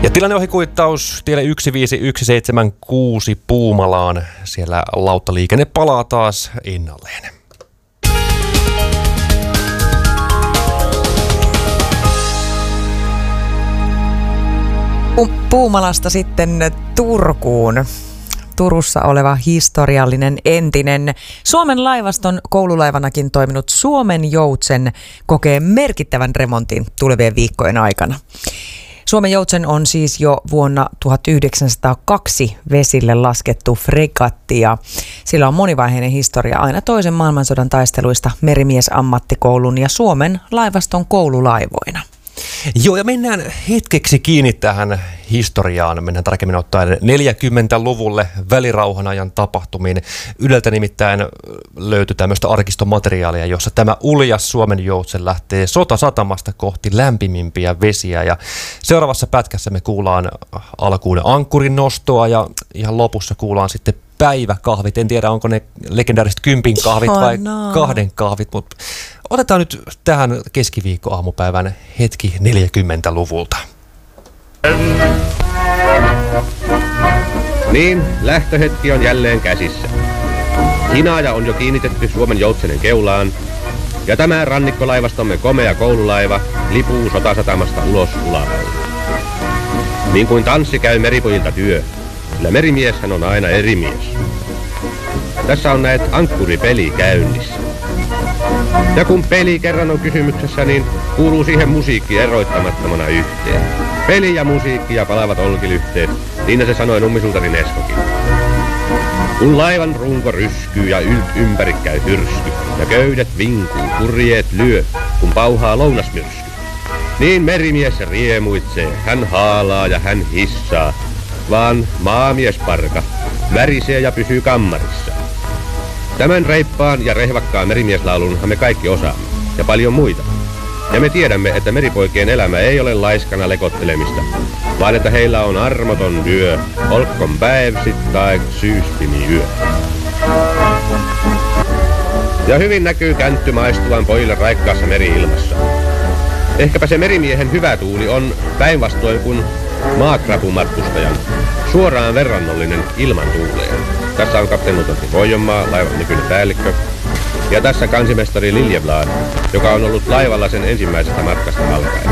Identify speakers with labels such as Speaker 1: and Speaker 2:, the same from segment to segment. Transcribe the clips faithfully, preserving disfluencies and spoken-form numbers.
Speaker 1: Ja tilanneohikuittaus tielle yksi viisi yksi seitsemän kuusi Puumalaan. Siellä lauttaliikenne palaa taas ennalleen.
Speaker 2: Puumalasta sitten Turkuun. Turussa oleva historiallinen entinen Suomen laivaston koululaivanakin toiminut Suomen Joutsen kokee merkittävän remontin tulevien viikkojen aikana. Suomen Joutsen on siis jo vuonna tuhatyhdeksänsataakaksi vesille laskettu fregatti ja sillä on monivaiheinen historia aina toisen maailmansodan taisteluista merimiesammattikoulun ja Suomen laivaston koululaivoina.
Speaker 1: Joo, ja mennään hetkeksi kiinni tähän historiaan. Mennään tarkemmin ottaen neljäkymmentäluvulle välirauhan ajan tapahtumiin. Yleltä nimittäin löytyi tämmöistä arkistomateriaalia, jossa tämä uljas Suomen Joutsen lähtee sotasatamasta kohti lämpimimpiä vesiä. Ja seuraavassa pätkässä me kuullaan alkuun ankkurin nostoa ja ihan lopussa kuullaan sitten päiväkahvit. En tiedä, onko ne legendaariset kympin kahvit vai oh no. kahden kahvit, mutta otetaan nyt tähän keskiviikkoaamupäivän hetki neljäkymmentäluvulta.
Speaker 3: Niin, lähtöhetki on jälleen käsissä. Hinaaja on jo kiinnitetty Suomen Joutsenen keulaan, ja tämä rannikkolaivastomme komea koululaiva lipuu sotasatamasta ulos Ulaväylle. Niin kuin tanssi käy meripojilta työ, sillä merimieshän on aina eri mies. Tässä on näet ankkuripeli käynnissä. Ja kun peli kerran on kysymyksessä, niin kuuluu siihen musiikki eroittamattomana yhteen. Peli ja musiikki ja palavat olkilyhteet, niin se sanoi nummisultari Nestokin. Kun laivan runko ryskyy ja ylt ympäri käy hyrsky, ja köydet vinkuu, kurjeet lyö, kun pauhaa lounasmyrsky. Niin merimies riemuitsee, hän haalaa ja hän hissaa, vaan maamiesparka värisee ja pysyy kammarissa. Tämän reippaan ja rehvakkaan merimieslaulunhan me kaikki osaamme, ja paljon muita. Ja me tiedämme, että meripoikien elämä ei ole laiskana lekottelemista, vaan että heillä on armoton työ, olkkon päivsit tai syystimi yö. Ja hyvin näkyy käntty maistuvan pojille raikkaassa meri-ilmassa. Ehkäpä se merimiehen hyvä tuuli on päinvastoin kuin maakrapumatkustajan suoraan verrannollinen ilmantuuleen. Tässä on kapteenuutantti Voijonmaa, laivan nykyinen päällikkö. Ja tässä kansimestari Liljeblad, joka on ollut laivalla sen ensimmäisestä matkasta alkaen.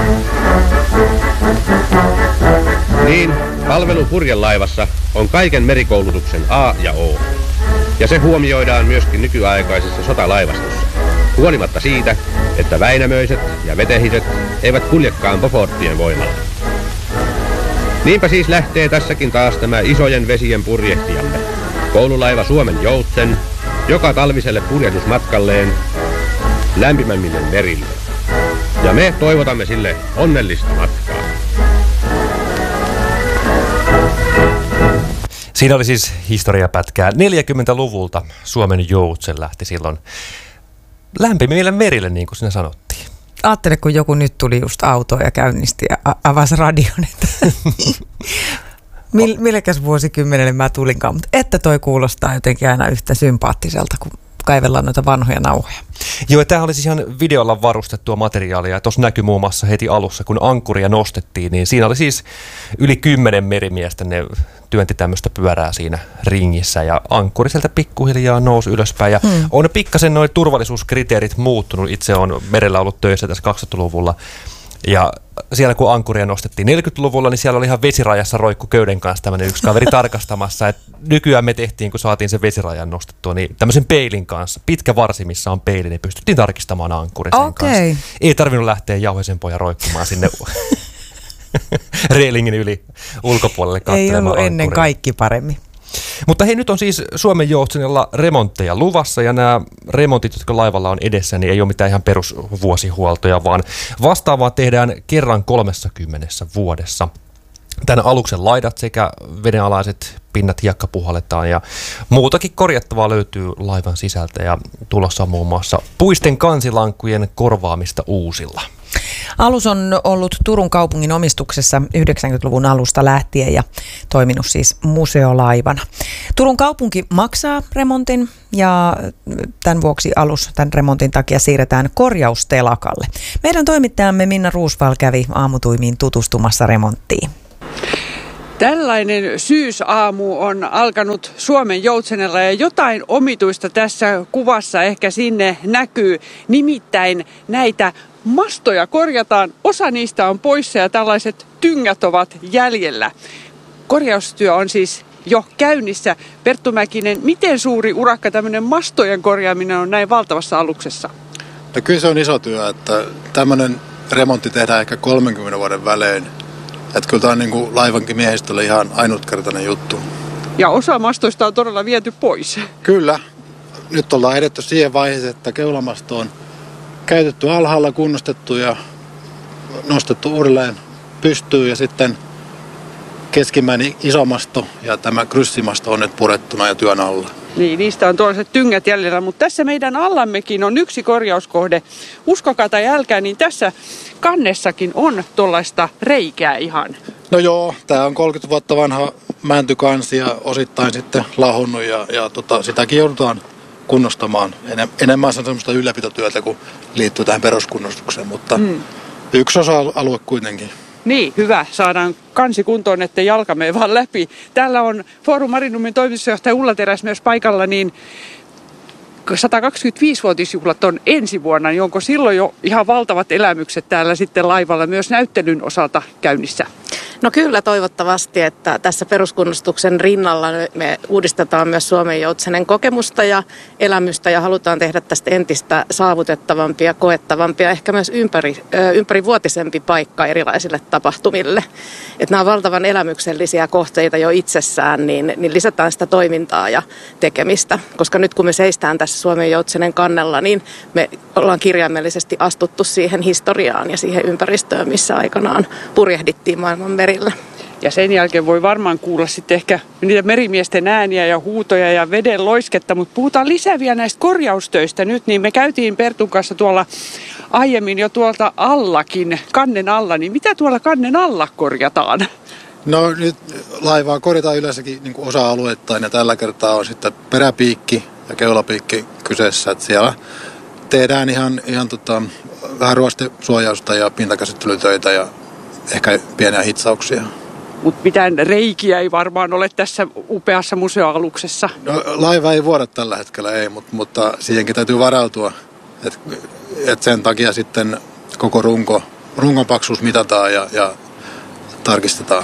Speaker 3: Niin, palvelu purjelaivassa on kaiken merikoulutuksen A ja O. Ja se huomioidaan myöskin nykyaikaisessa sotalaivastossa. Huolimatta siitä, että Väinämöiset ja Vetehiset eivät kuljekaan Boforttien voimalla. Niinpä siis lähtee tässäkin taas tämä isojen vesien purjehtijamme. Koululaiva Suomen Joutsen, joka talviselle purjehdusmatkalleen lämpimämmille merille. Ja me toivotamme sille onnellista matkaa.
Speaker 1: Siinä oli siis historiapätkää. neljäkymmentäluvulta Suomen Joutsen lähti silloin lämpimille merille, niin kuin siinä sanottiin.
Speaker 2: Ajattele, kun joku nyt tuli just autoon ja käynnisti ja avasi radion, että Mill, millekäs vuosikymmenelle mä tulinkaan, mutta että toi kuulostaa jotenkin aina yhtä sympaattiselta, kun kaivellaan noita vanhoja nauhoja.
Speaker 1: Joo, tämä oli siis ihan videolla varustettua materiaalia, ja tuossa näkyi muun muassa heti alussa, kun ankkuria nostettiin, niin siinä oli siis yli kymmenen merimiestä, ne työnti tämmöistä pyörää siinä ringissä, ja ankkuri sieltä pikkuhiljaa nousi ylöspäin, ja hmm. on pikkasen nuo turvallisuuskriteerit muuttunut. Itse on merellä ollut töissä tässä kaksituhattaluvulla, ja siellä kun ankkuria nostettiin neljäkymmentäluvulla, niin siellä oli ihan vesirajassa roikku köyden kanssa tämmöinen yksi kaveri tarkastamassa. Et nykyään me tehtiin, kun saatiin sen vesirajan nostettua, niin tämmöisen peilin kanssa, pitkä varsi, missä on peili, niin pystyttiin tarkistamaan ankkurin sen
Speaker 2: okay.
Speaker 1: kanssa. Ei tarvinnut lähteä jauheisen pojan roikkumaan sinne reilingin yli ulkopuolelle katselemaan
Speaker 2: Ei ollut
Speaker 1: ankkuria.
Speaker 2: Ennen kaikki paremmin.
Speaker 1: Mutta hei, nyt on siis Suomen Joutsenilla remontteja luvassa, ja nämä remontit, jotka laivalla on edessä, niin ei ole mitään ihan perusvuosihuoltoja, vaan vastaavaa tehdään kerran kolmessakymmenessä vuodessa. Tämän aluksen laidat sekä vedenalaiset pinnat hiekka puhalletaan, ja muutakin korjattavaa löytyy laivan sisältä, ja tulossa on muun muassa puisten kansilankkujen korvaamista uusilla.
Speaker 2: Alus on ollut Turun kaupungin omistuksessa yhdeksänkymmentäluvun alusta lähtien ja toiminut siis museolaivana. Turun kaupunki maksaa remontin ja tämän vuoksi alus tämän remontin takia siirretään korjaustelakalle. Meidän toimittajamme Minna Ruusval kävi aamutuimiin tutustumassa remonttiin.
Speaker 4: Tällainen syysaamu on alkanut Suomen Joutsenella ja jotain omituista tässä kuvassa ehkä sinne näkyy. Nimittäin näitä mastoja korjataan, osa niistä on poissa ja tällaiset tyngät ovat jäljellä. Korjaustyö on siis jo käynnissä. Perttu Mäkinen, miten suuri urakka tämmöinen mastojen korjaaminen on näin valtavassa aluksessa?
Speaker 5: No kyllä se on iso työ, että tämmöinen remontti tehdään ehkä kolmenkymmenen vuoden välein. Että kyllä tämä on niin kuin laivankin miehistölle ihan ainutkertainen juttu.
Speaker 4: Ja osa mastoista on todella viety pois.
Speaker 5: Kyllä. Nyt ollaan edetty siihen vaiheeseen, että keulamasto on käytetty alhaalla, kunnostettu ja nostettu uudelleen pystyyn. Ja sitten keskimmäinen iso masto ja tämä kryssimasto on nyt purettuna ja työn alla.
Speaker 4: Niin, niistä on tuollaiset tyngät jäljellä, mutta tässä meidän allammekin on yksi korjauskohde. Uskokaa tai älkää, niin tässä kannessakin on tuollaista reikää ihan.
Speaker 5: No joo, tämä on kolmekymmentä vuotta vanha mäntykansi ja osittain sitten lahonnut ja, ja tota, sitäkin joudutaan kunnostamaan. Enem, enemmän se on semmoista ylläpitotyötä, kun liittyy tähän peruskunnostukseen, mutta mm. yksi osa-alue kuitenkin.
Speaker 4: Niin, hyvä. Saadaan kansi kuntoon, ettei jalka mene vaan läpi. Täällä on Forum Marinumin toimitusjohtaja Ulla Teräs myös paikalla, niin sata kaksikymmentäviisivuotisjuhlat on ensi vuonna, niin onko silloin jo ihan valtavat elämykset täällä sitten laivalla myös näyttelyn osalta käynnissä?
Speaker 6: No kyllä toivottavasti, että tässä peruskunnostuksen rinnalla me uudistetaan myös Suomen Joutsenen kokemusta ja elämystä ja halutaan tehdä tästä entistä saavutettavampia, koettavampia, ehkä myös ympäri, ympärivuotisempi paikka erilaisille tapahtumille. Että nämä on valtavan elämyksellisiä kohteita jo itsessään, niin, niin lisätään sitä toimintaa ja tekemistä. Koska nyt kun me seistään tässä Suomen Joutsenen kannella, niin me ollaan kirjaimellisesti astuttu siihen historiaan ja siihen ympäristöön, missä aikanaan purjehdittiin maailman merillä.
Speaker 4: Ja sen jälkeen voi varmaan kuulla sitten ehkä niitä merimiesten ääniä ja huutoja ja veden loisketta, mutta puhutaan lisää vielä näistä korjaustöistä nyt, niin me käytiin Pertun kanssa tuolla aiemmin jo tuolta allakin, kannen alla, niin mitä tuolla kannen alla korjataan?
Speaker 5: No nyt laivaa korjataan yleensäkin niin kuin osa-alueittain ja tällä kertaa on sitten peräpiikki ja keulapiikki kyseessä, että siellä tehdään ihan, ihan tota, vähän ruostesuojausta ja pintakäsittelytöitä ja ehkä pieniä hitsauksia.
Speaker 4: Mutta mitään reikiä ei varmaan ole tässä upeassa museoaluksessa.
Speaker 5: No, laiva ei vuoda tällä hetkellä, ei, mutta, mutta siihenkin täytyy varautua. Et, et sen takia sitten koko runko, rungon paksuus mitataan ja, ja tarkistetaan.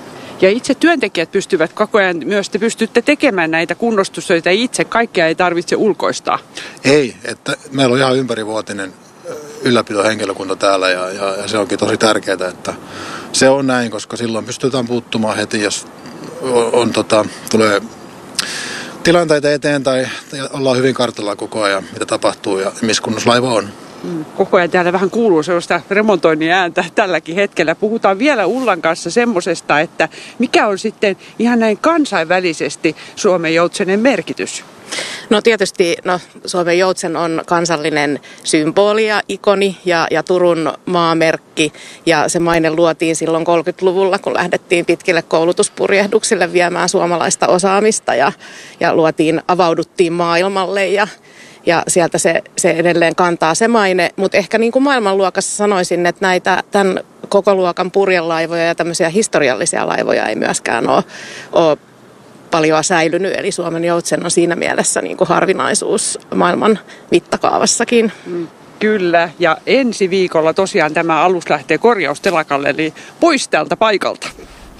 Speaker 4: Ja itse työntekijät pystyvät koko ajan myös, te pystytte tekemään näitä kunnostustöitä itse, kaikkea ei tarvitse ulkoistaa.
Speaker 5: Ei, että meillä on ihan ympärivuotinen ylläpitohenkilökunta täällä ja, ja, ja se onkin tosi tärkeää, että se on näin, koska silloin pystytään puuttumaan heti, jos on, on, tota, tulee tilanteita eteen tai ollaan hyvin kartalla koko ajan, mitä tapahtuu ja missä kunnossa laiva on.
Speaker 4: Koko ajan täällä vähän kuuluu sellaista remontoinnin ääntä tälläkin hetkellä. Puhutaan vielä Ullan kanssa semmosesta, että mikä on sitten ihan näin kansainvälisesti Suomen Joutsenen merkitys?
Speaker 6: No tietysti no, Suomen Joutsen on kansallinen symboli ja ikoni ja, ja Turun maamerkki. Ja se maine luotiin silloin kolmekymmentäluvulla, kun lähdettiin pitkille koulutuspurjehduksille viemään suomalaista osaamista ja, ja luotiin, avauduttiin maailmalle ja Ja sieltä se, se edelleen kantaa se maine, mutta ehkä niin kuin maailmanluokassa sanoisin, että näitä tämän koko luokan purjelaivoja ja tämmöisiä historiallisia laivoja ei myöskään ole, ole paljon säilynyt. Eli Suomen Joutsen on siinä mielessä niin kuin harvinaisuus maailman mittakaavassakin.
Speaker 4: Mm, kyllä, ja ensi viikolla tosiaan tämä alus lähtee korjaustelakalle, eli pois tältä paikalta.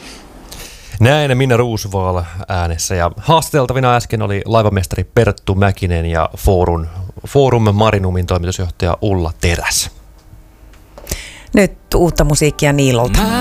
Speaker 1: Näin Minna Roosvaal äänessä ja haastateltavina äsken oli laivamestari Perttu Mäkinen ja Forum, Forum Marinumin toimitusjohtaja Ulla Teräs.
Speaker 2: Nyt uutta musiikkia Niilolta.